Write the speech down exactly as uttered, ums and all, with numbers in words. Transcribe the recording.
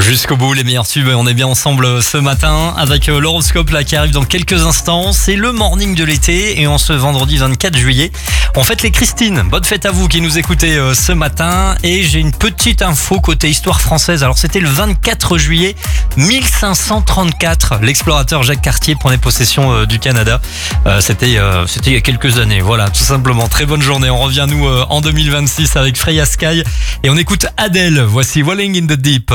Jusqu'au bout, les meilleurs tubes. On est bien ensemble ce matin avec l'horoscope là qui arrive dans quelques instants. C'est le morning de l'été et en ce vendredi vingt-quatre juillet, on fête les Christine. Bonne fête à vous qui nous écoutez ce matin. Et j'ai une petite info côté histoire française. Alors c'était le vingt-quatre juillet mille cinq cent trente-quatre. L'explorateur Jacques Cartier prenait possession du Canada. Euh, c'était, euh, c'était il y a quelques années. Voilà, tout simplement. Très bonne journée. On revient nous en deux mille vingt-six avec Freya Sky et on écoute Adele. Voici Walling in the Deep.